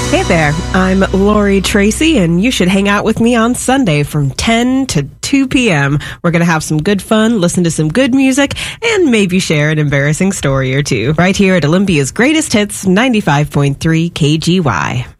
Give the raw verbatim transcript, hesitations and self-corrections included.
Hey there, I'm Lori Tracy, and you should hang out with me on Sunday from ten to two p.m. We're going to have some good fun, listen to some good music, and maybe share an embarrassing story or two right here at Olympia's Greatest Hits ninety-five point three K G Y.